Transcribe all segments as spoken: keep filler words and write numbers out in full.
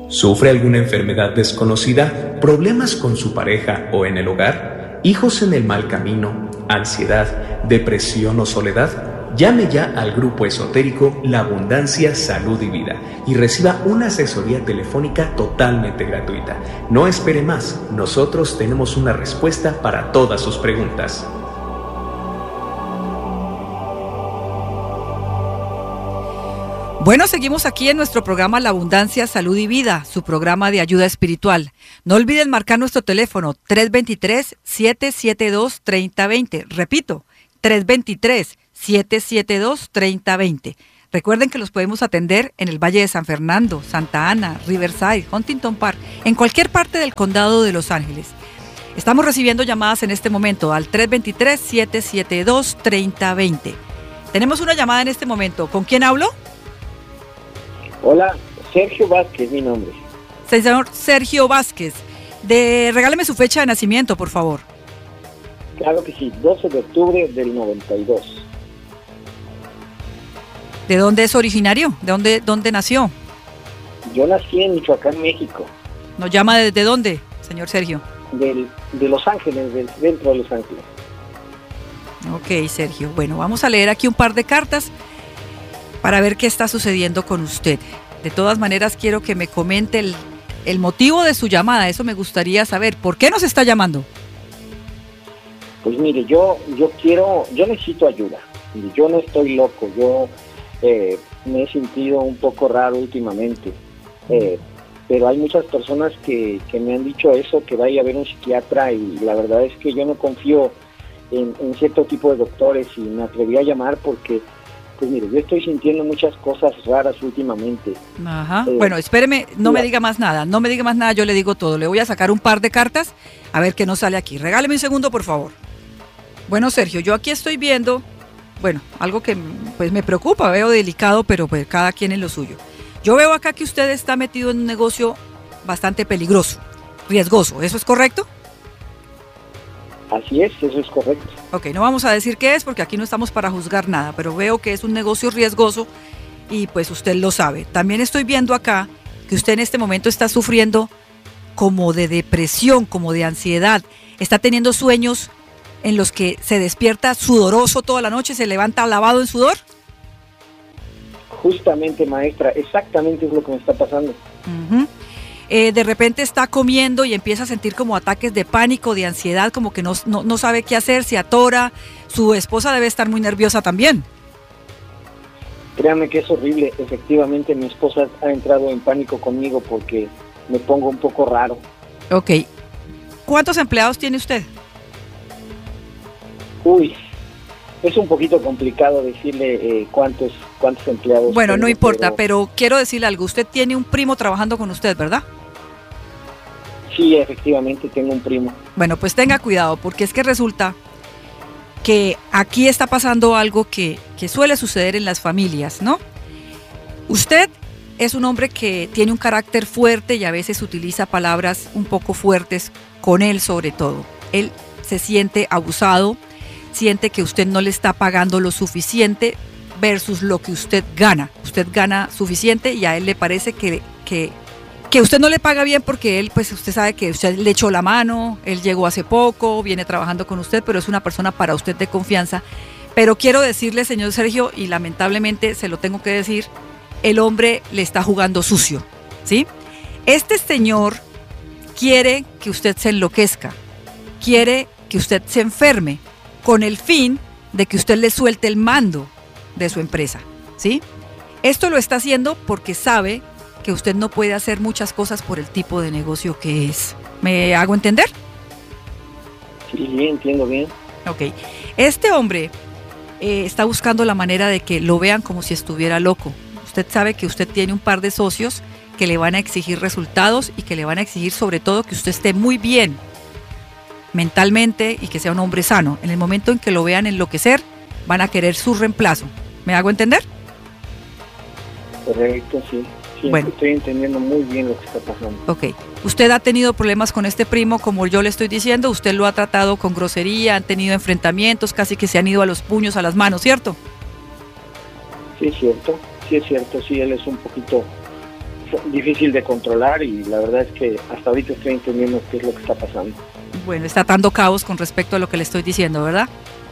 ¿Sufre alguna enfermedad desconocida, problemas con su pareja o en el hogar, hijos en el mal camino, ansiedad, depresión o soledad? Llame ya al grupo esotérico La Abundancia, Salud y Vida y reciba una asesoría telefónica totalmente gratuita. No espere más, nosotros tenemos una respuesta para todas sus preguntas. Bueno, seguimos aquí en nuestro programa La Abundancia, Salud y Vida, su programa de ayuda espiritual. No olviden marcar nuestro teléfono tres dos tres, siete siete dos, tres cero dos cero. Repito, tres dos tres, siete siete dos, tres cero dos cero. Recuerden que los podemos atender en el Valle de San Fernando, Santa Ana, Riverside, Huntington Park, en cualquier parte del condado de Los Ángeles. Estamos recibiendo llamadas en este momento al tres dos tres, siete siete dos, tres cero dos cero. Tenemos una llamada en este momento. ¿Con quién hablo? Hola, Sergio Vázquez, mi nombre. Señor Sergio Vázquez, de, regáleme su fecha de nacimiento, por favor. Claro que sí, doce de octubre del noventa y dos. ¿De dónde es originario? ¿De dónde, dónde nació? Yo nací en Michoacán, México. ¿Nos llama desde dónde, señor Sergio? Del, de Los Ángeles, del centro de Los Ángeles. Ok, Sergio. Bueno, vamos a leer aquí un par de cartas para ver qué está sucediendo con usted. De todas maneras, quiero que me comente el, el motivo de su llamada. Eso me gustaría saber. ¿Por qué nos está llamando? Pues mire, yo yo quiero, yo necesito ayuda. Yo no estoy loco. Yo eh, me he sentido un poco raro últimamente. Eh, pero hay muchas personas que, que me han dicho eso, que vaya a ver un psiquiatra, y la verdad es que yo no confío en, en cierto tipo de doctores, y me atreví a llamar porque... Pues mire, yo estoy sintiendo muchas cosas raras últimamente. Ajá. Eh, bueno, espéreme, no mira. me diga más nada, no me diga más nada, yo le digo todo. Le voy a sacar un par de cartas a ver qué nos sale aquí. Regáleme un segundo, por favor. Bueno, Sergio, yo aquí estoy viendo, bueno, algo que pues me preocupa, veo delicado, pero pues cada quien en lo suyo. Yo veo acá que usted está metido en un negocio bastante peligroso, riesgoso, ¿eso es correcto? Así es, eso es correcto. Ok, no vamos a decir qué es porque aquí no estamos para juzgar nada, pero veo que es un negocio riesgoso y pues usted lo sabe. También estoy viendo acá que usted en este momento está sufriendo como de depresión, como de ansiedad. Está teniendo sueños en los que se despierta sudoroso toda la noche, se levanta lavado en sudor. Justamente, maestra, exactamente es lo que me está pasando. Uh-huh. Eh, de repente está comiendo y empieza a sentir como ataques de pánico, de ansiedad, como que no, no, no sabe qué hacer, se atora. Su esposa debe estar muy nerviosa también. Créame que es horrible. Efectivamente, mi esposa ha entrado en pánico conmigo porque me pongo un poco raro. Ok. ¿Cuántos empleados tiene usted? Uy, es un poquito complicado decirle eh, cuántos, cuántos empleados. Bueno, tengo, no importa, pero... pero quiero decirle algo. Usted tiene un primo trabajando con usted, ¿verdad? Sí, efectivamente, tengo un primo. Bueno, pues tenga cuidado, porque es que resulta que aquí está pasando algo que, que suele suceder en las familias, ¿no? Usted es un hombre que tiene un carácter fuerte y a veces utiliza palabras un poco fuertes con él sobre todo. Él se siente abusado, siente que usted no le está pagando lo suficiente versus lo que usted gana. Usted gana suficiente y a él le parece que... que que usted no le paga bien porque él, pues usted sabe que usted le echó la mano, él llegó hace poco, viene trabajando con usted, pero es una persona para usted de confianza. Pero quiero decirle, señor Sergio, y lamentablemente se lo tengo que decir, el hombre le está jugando sucio, ¿sí? Este señor quiere que usted se enloquezca, quiere que usted se enferme, con el fin de que usted le suelte el mando de su empresa, ¿sí? Esto lo está haciendo porque sabe que usted no puede hacer muchas cosas por el tipo de negocio que es. ¿Me hago entender? Sí, sí, entiendo bien. Ok. Este hombre eh, está buscando la manera de que lo vean como si estuviera loco. Usted sabe que usted tiene un par de socios que le van a exigir resultados y que le van a exigir sobre todo que usted esté muy bien mentalmente y que sea un hombre sano. En el momento en que lo vean enloquecer, van a querer su reemplazo. ¿Me hago entender? Correcto, sí. Sí, bueno. Estoy entendiendo muy bien lo que está pasando. Ok. ¿Usted ha tenido problemas con este primo, como yo le estoy diciendo? ¿Usted lo ha tratado con grosería? ¿Han tenido enfrentamientos? Casi que se han ido a los puños, a las manos, ¿cierto? Sí, es cierto. Sí, es cierto. Sí, él es un poquito difícil de controlar y la verdad es que hasta ahorita estoy entendiendo qué es lo que está pasando. Bueno, está atando cabos con respecto a lo que le estoy diciendo, ¿verdad?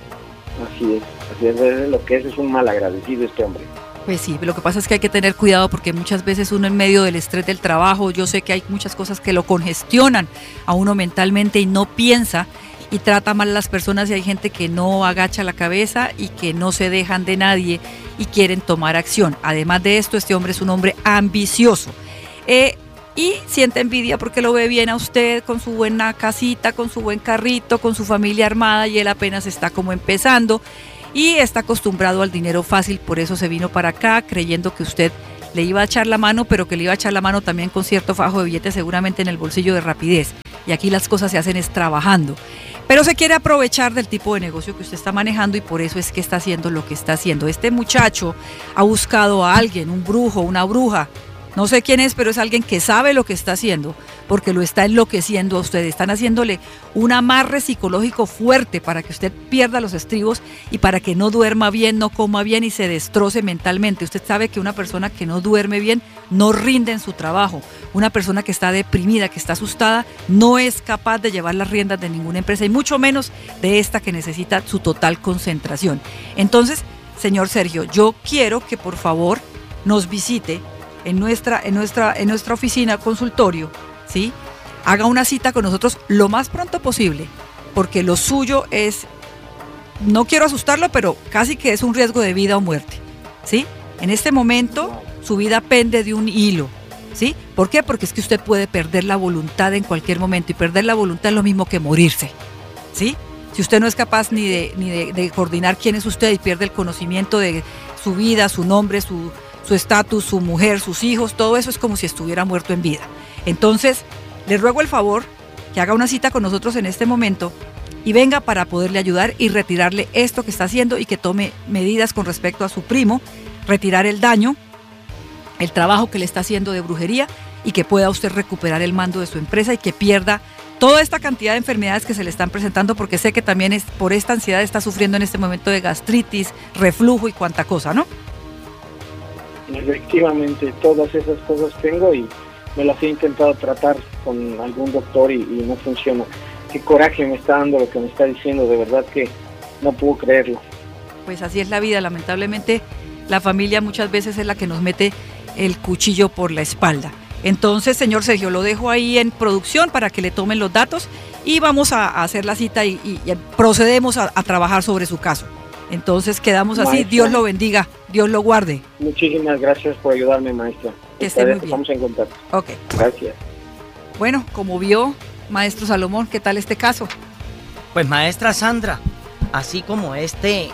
Así es, así es, lo que es es un malagradecido este hombre. Pues sí, lo que pasa es que hay que tener cuidado porque muchas veces uno en medio del estrés del trabajo, yo sé que hay muchas cosas que lo congestionan a uno mentalmente y no piensa y trata mal a las personas y hay gente que no agacha la cabeza y que no se dejan de nadie y quieren tomar acción. Además de esto, este hombre es un hombre ambicioso eh, y siente envidia porque lo ve bien a usted con su buena casita, con su buen carrito, con su familia armada y él apenas está como empezando. Y está acostumbrado al dinero fácil, por eso se vino para acá creyendo que usted le iba a echar la mano, pero que le iba a echar la mano también con cierto fajo de billetes seguramente en el bolsillo de rapidez. Y aquí las cosas se hacen es trabajando. Pero se quiere aprovechar del tipo de negocio que usted está manejando y por eso es que está haciendo lo que está haciendo. Este muchacho ha buscado a alguien, un brujo, una bruja. No sé quién es, pero es alguien que sabe lo que está haciendo, porque lo está enloqueciendo a usted. Están haciéndole un amarre psicológico fuerte para que usted pierda los estribos y para que no duerma bien, no coma bien y se destroce mentalmente. Usted sabe que una persona que no duerme bien no rinde en su trabajo. Una persona que está deprimida, que está asustada, no es capaz de llevar las riendas de ninguna empresa y mucho menos de esta que necesita su total concentración. Entonces, señor Sergio, yo quiero que por favor nos visite en nuestra, en nuestra, en nuestra oficina, consultorio, ¿sí? Haga una cita con nosotros lo más pronto posible, porque lo suyo es, no quiero asustarlo, pero casi que es un riesgo de vida o muerte, ¿sí? En este momento, su vida pende de un hilo, ¿sí? ¿Por qué? Porque es que usted puede perder la voluntad en cualquier momento, y perder la voluntad es lo mismo que morirse, ¿sí? Si usted no es capaz ni de, ni de, de coordinar quién es usted y pierde el conocimiento de su vida, su nombre, su su estatus, su mujer, sus hijos, todo eso es como si estuviera muerto en vida. Entonces, le ruego el favor que haga una cita con nosotros en este momento y venga para poderle ayudar y retirarle esto que está haciendo y que tome medidas con respecto a su primo, retirar el daño, el trabajo que le está haciendo de brujería y que pueda usted recuperar el mando de su empresa y que pierda toda esta cantidad de enfermedades que se le están presentando, porque sé que también es, por esta ansiedad está sufriendo en este momento de gastritis, reflujo y cuanta cosa, ¿no? Efectivamente, todas esas cosas tengo y me las he intentado tratar con algún doctor y, y no funciona. Qué coraje me está dando lo que me está diciendo, de verdad que no puedo creerlo. Pues así es la vida, lamentablemente la familia muchas veces es la que nos mete el cuchillo por la espalda. Entonces, señor Sergio, lo dejo ahí en producción para que le tomen los datos y vamos a, a hacer la cita y, y, y procedemos a, a trabajar sobre su caso. Entonces quedamos así, maestra. Dios lo bendiga, Dios lo guarde. Muchísimas gracias por ayudarme, maestra. Que esté muy bien. Estamos en contacto. Ok. Gracias. Bueno, como vio, maestro Salomón, ¿qué tal este caso? Pues maestra Sandra, así como este eh,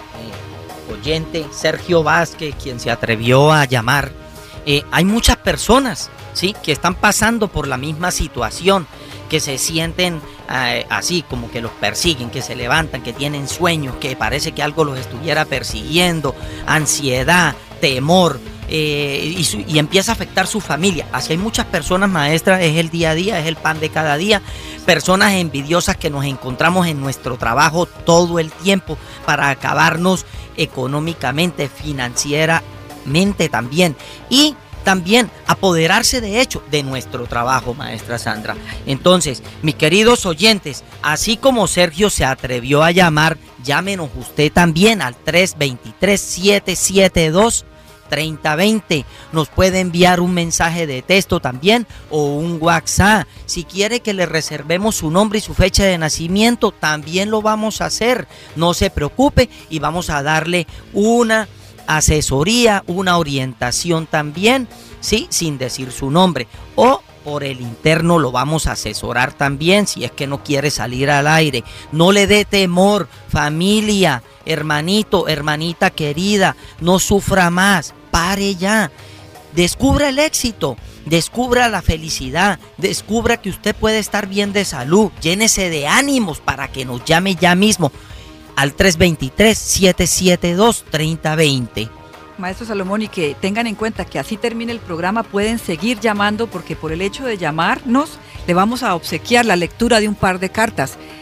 oyente, Sergio Vázquez, quien se atrevió a llamar, eh, hay muchas personas, ¿sí?, que están pasando por la misma situación, que se sienten eh, así, como que los persiguen, que se levantan, que tienen sueños, que parece que algo los estuviera persiguiendo, ansiedad, temor, eh, y, su, y empieza a afectar su familia. Así hay muchas personas, maestra, es el día a día, es el pan de cada día, personas envidiosas que nos encontramos en nuestro trabajo todo el tiempo para acabarnos económicamente, financieramente también, y también apoderarse de hecho de nuestro trabajo, maestra Sandra. Entonces, mis queridos oyentes, así como Sergio se atrevió a llamar, llámenos usted también al tres dos tres, siete siete dos, tres cero dos cero. Nos puede enviar un mensaje de texto también o un WhatsApp. Si quiere que le reservemos su nombre y su fecha de nacimiento, también lo vamos a hacer. No se preocupe y vamos a darle una asesoría, una orientación también, sí, sin decir su nombre, o por el interno lo vamos a asesorar también si es que no quiere salir al aire. No le dé temor, familia, hermanito, hermanita querida, no sufra más, pare ya, descubra el éxito, descubra la felicidad, descubra que usted puede estar bien de salud, llénese de ánimos para que nos llame ya mismo al tres dos tres, siete siete dos, tres cero dos cero. Maestro Salomón, y que tengan en cuenta que así termine el programa, pueden seguir llamando porque por el hecho de llamarnos le vamos a obsequiar la lectura de un par de cartas.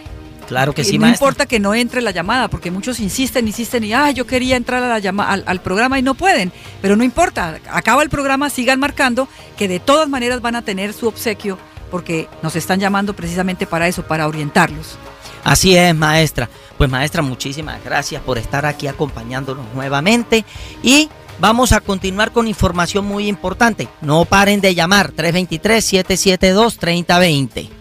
Claro que y sí, no maestra. importa que no entre la llamada, porque muchos insisten, insisten y, ah, yo quería entrar a la llama, al, al programa y no pueden. Pero no importa, acaba el programa, sigan marcando, que de todas maneras van a tener su obsequio, porque nos están llamando precisamente para eso, para orientarlos. Así es, maestra. Pues maestra, muchísimas gracias por estar aquí acompañándonos nuevamente y vamos a continuar con información muy importante. No paren de llamar, tres dos tres, siete siete dos, tres cero dos cero.